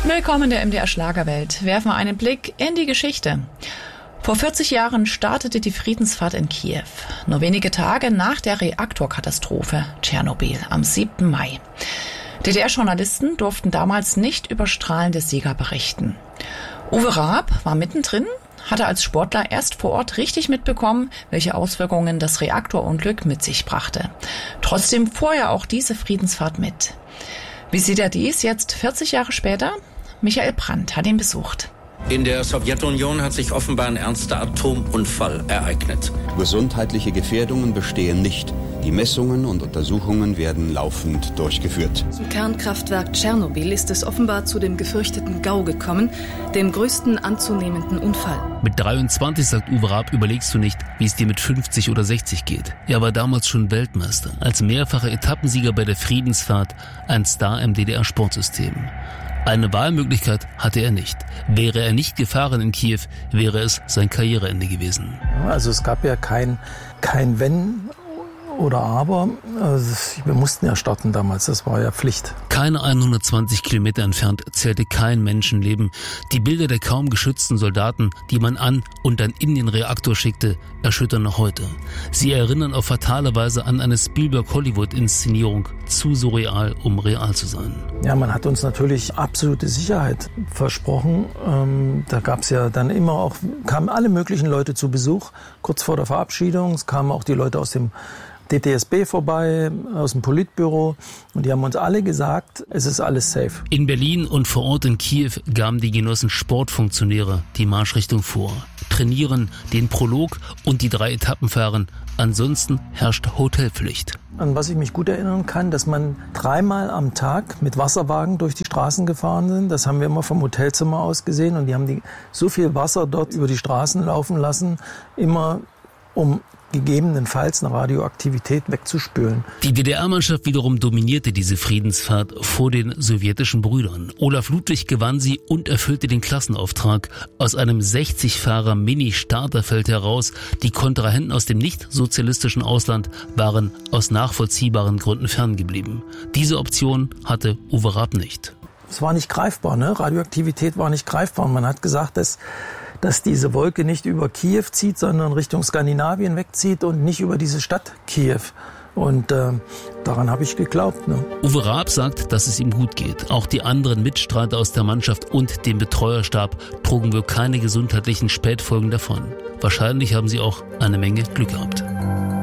Willkommen in der MDR Schlagerwelt. Werfen wir einen Blick in die Geschichte. Vor 40 Jahren startete die Friedensfahrt in Kiew. Nur wenige Tage nach der Reaktorkatastrophe Tschernobyl am 7. Mai. DDR-Journalisten durften damals nicht über strahlende Sieger berichten. Uwe Raab war mittendrin, hatte als Sportler erst vor Ort richtig mitbekommen, welche Auswirkungen das Reaktorunglück mit sich brachte. Trotzdem fuhr er auch diese Friedensfahrt mit. Wie sieht er dies jetzt 40 Jahre später? Michael Brandt hat ihn besucht. In der Sowjetunion hat sich offenbar ein ernster Atomunfall ereignet. Gesundheitliche Gefährdungen bestehen nicht. Die Messungen und Untersuchungen werden laufend durchgeführt. Zum Kernkraftwerk Tschernobyl ist es offenbar zu dem gefürchteten GAU gekommen, dem größten anzunehmenden Unfall. Mit 23, sagt Uwe Raab, überlegst du nicht, wie es dir mit 50 oder 60 geht. Er war damals schon Weltmeister, als mehrfacher Etappensieger bei der Friedensfahrt, ein Star im DDR-Sportsystem. Eine Wahlmöglichkeit hatte er nicht. Wäre er nicht gefahren in Kiew, wäre es sein Karriereende gewesen. Also es gab ja kein Wenn oder Aber. Also wir mussten ja starten damals, das war ja Pflicht. Keine 120 Kilometer entfernt zählte kein Menschenleben. Die Bilder der kaum geschützten Soldaten, die man an und dann in den Reaktor schickte, erschüttern noch heute. Sie erinnern auf fatale Weise an eine Spielberg-Hollywood-Inszenierung, zu surreal, um real zu sein. Ja, man hat uns natürlich absolute Sicherheit versprochen. Da gab es ja dann immer auch, kamen alle möglichen Leute zu Besuch, kurz vor der Verabschiedung. Es kamen auch die Leute aus dem DTSB vorbei, aus dem Politbüro, und die haben uns alle gesagt, es ist alles safe. In Berlin und vor Ort in Kiew gaben die Genossen Sportfunktionäre die Marschrichtung vor. Trainieren, den Prolog und die 3 Etappen fahren. Ansonsten herrscht Hotelpflicht. An was ich mich gut erinnern kann, dass man 3-mal am Tag mit Wasserwagen durch die Straßen gefahren sind. Das haben wir immer vom Hotelzimmer aus gesehen, und die haben so viel Wasser dort über die Straßen laufen lassen, immer um gegebenenfalls eine Radioaktivität wegzuspülen. Die DDR-Mannschaft wiederum dominierte diese Friedensfahrt vor den sowjetischen Brüdern. Olaf Ludwig gewann sie und erfüllte den Klassenauftrag. Aus einem 60-Fahrer-Mini-Starterfeld heraus. Die Kontrahenten aus dem nicht-sozialistischen Ausland waren aus nachvollziehbaren Gründen ferngeblieben. Diese Option hatte Uwe Raab nicht. Es war nicht greifbar, ne? Radioaktivität war nicht greifbar. Man hat gesagt, dass diese Wolke nicht über Kiew zieht, sondern Richtung Skandinavien wegzieht und nicht über diese Stadt Kiew. Und daran habe ich geglaubt. Ne? Uwe Raab sagt, dass es ihm gut geht. Auch die anderen Mitstreiter aus der Mannschaft und dem Betreuerstab trugen wohl keine gesundheitlichen Spätfolgen davon. Wahrscheinlich haben sie auch eine Menge Glück gehabt.